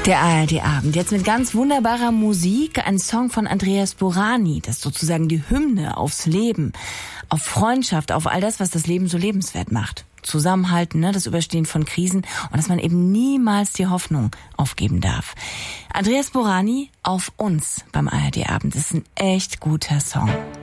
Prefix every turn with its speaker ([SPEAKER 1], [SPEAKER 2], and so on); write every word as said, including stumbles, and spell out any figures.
[SPEAKER 1] Der A R D-Abend, jetzt mit ganz wunderbarer Musik, ein Song von Andreas Borani, das ist sozusagen die Hymne aufs Leben, auf Freundschaft, auf all das, was das Leben so lebenswert macht. Zusammenhalten, ne, das Überstehen von Krisen und dass man eben niemals die Hoffnung aufgeben darf. Andreas Borani, Auf uns beim A R D-Abend, ist ein echt guter Song.